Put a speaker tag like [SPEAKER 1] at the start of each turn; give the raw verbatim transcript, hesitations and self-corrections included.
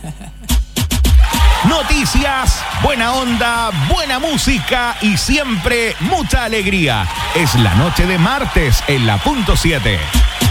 [SPEAKER 1] Noticias, buena onda, buena música y siempre mucha alegría. Es la noche de martes en la punto siete.